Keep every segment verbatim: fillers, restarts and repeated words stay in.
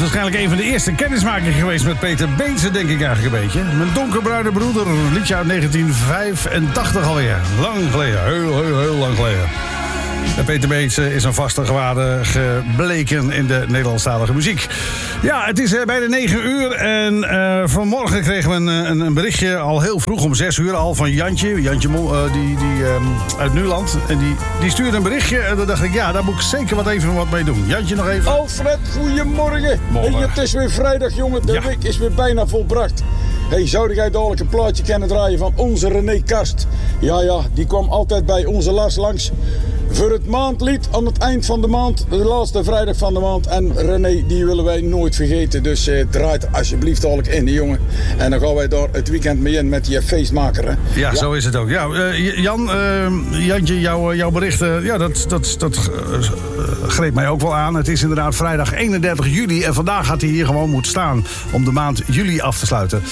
waarschijnlijk een van de eerste kennismakingen geweest met Peter Beense, denk ik eigenlijk een beetje. Mijn donkerbruine broeder, een liedje uit negentien vijfentachtig alweer. Lang geleden, heel, heel, heel lang geleden. En Peter Beense is een vaste gewaarde gebleken in de Nederlandstalige muziek. Ja, het is uh, bijna negen uur en uh, vanmorgen kregen we een, een, een berichtje al heel vroeg om zes uur al van Jantje. Jantje uh, die, die, um, uit Nuland. En die, die stuurde een berichtje en dan dacht ik, ja, daar moet ik zeker wat even wat mee doen. Jantje nog even. Alfred, goedemorgen. Morgen. Hey, het is weer vrijdag, jongen. De Ja. week is weer bijna volbracht. Hey, zou jij dadelijk een plaatje kunnen draaien van onze René Karst? Ja, ja, die kwam altijd bij onze Lars langs voor het maandlied aan het eind van de maand. De laatste vrijdag van de maand. En René, die willen wij nooit vergeten. Dus eh, draai er alsjeblieft dadelijk in, die jongen. En dan gaan wij daar het weekend mee in met die feestmaker, hè? Ja, Ja. zo is het ook. Ja, uh, Jan, uh, Jantje, jouw, jouw berichten, ja, dat, dat, dat uh, greep mij ook wel aan. Het is inderdaad vrijdag eenendertig juli en vandaag had hij hier gewoon moeten staan om de maand juli af te sluiten.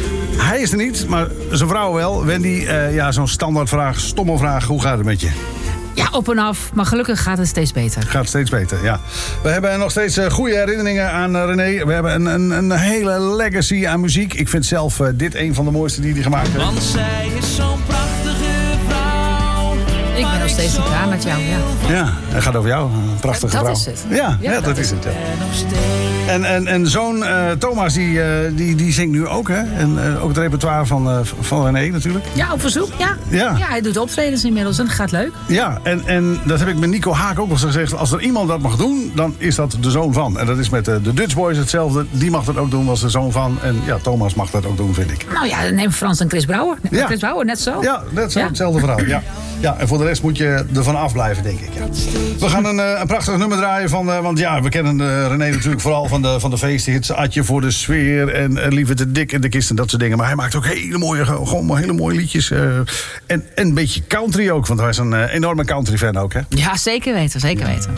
Hij is er niet, maar zijn vrouw wel. Wendy, uh, ja, zo'n standaardvraag, stomme vraag, hoe gaat het met je? Ja, op en af. Maar gelukkig gaat het steeds beter. Gaat steeds beter, ja. We hebben nog steeds uh, goede herinneringen aan uh, René. We hebben een, een, een hele legacy aan muziek. Ik vind zelf uh, dit een van de mooiste die hij gemaakt heeft. Want zij is zo'n prachtige vrouw. Ik ben nog steeds een kraan met jou, ja. Ja, het gaat over jou. Een prachtige Dat vrouw. is het. Ja, ja, Ja, dat, dat is is het. Ja. En nog steeds. En, en, en zoon uh, Thomas, die, uh, die, die zingt nu ook, hè? En uh, ook het repertoire van, uh, van René natuurlijk. Ja, op verzoek, ja. Ja. Ja, hij doet optredens inmiddels en dat gaat leuk. Ja, en, en dat heb ik met Nico Haak ook al gezegd. Als er iemand dat mag doen, dan is dat de zoon van. En dat is met uh, de Dutch Boys hetzelfde. Die mag dat ook doen als de zoon van. En ja, Thomas mag dat ook doen, vind ik. Nou ja, neem Frans en Chris Brouwer. Ja. Chris Brouwer, net zo. Ja, net zo, Ja. hetzelfde verhaal. Ja. Ja, en voor de rest moet je ervan afblijven, denk ik. Ja. We gaan een, uh, een prachtig nummer draaien van... Uh, want ja, we kennen uh, René natuurlijk vooral van de, van de feesthits. Atje voor de sfeer en uh, Liever te dik en de kist en dat soort dingen. Maar hij maakt ook hele mooie, gewoon hele mooie liedjes. Uh, en, en een beetje country ook, want hij is een uh, enorme country fan ook, hè? Ja, zeker weten, zeker weten.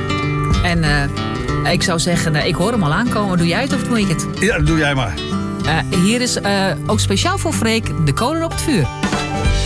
En uh, ik zou zeggen, uh, ik hoor hem al aankomen. Doe jij het of doe ik het? Ja, dat doe jij maar. Uh, hier is uh, ook speciaal voor Freek de kolen op het vuur.